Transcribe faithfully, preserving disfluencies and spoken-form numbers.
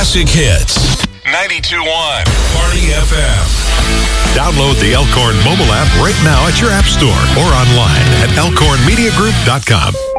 classic hits. ninety-two point one Party F M. Download the Elkhorn mobile app right now at your app store or online at elkhorn media group dot com.